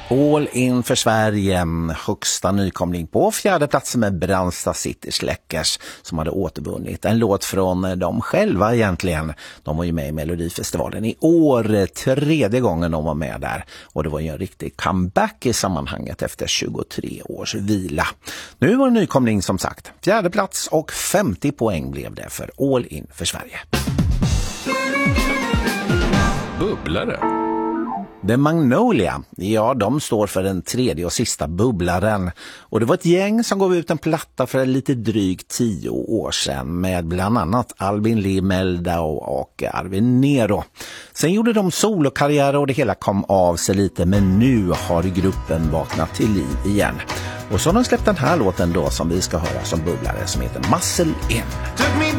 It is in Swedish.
All in för Sverige, högsta nykomling på fjärde platsen med Brandsta City Släckers som hade återvunnit. En låt från dem själva egentligen. De var ju med i Melodifestivalen i år, tredje gången de var med där. Och det var ju en riktig comeback i sammanhanget efter 23 års vila. Nu var det nykomling som sagt. Fjärde plats och 50 poäng blev det för All in för Sverige. Bubblare. The Magnolia, ja de står för den tredje och sista bubblaren och det var ett gäng som gav ut en platta för lite drygt 10 år sedan med bland annat Albin Lee Meldau och Arvin Nero. Sen gjorde de solokarriär och det hela kom av sig lite, men nu har gruppen vaknat till liv igen. Och så har de släppt den här låten då som vi ska höra som bubblare som heter Muscle In.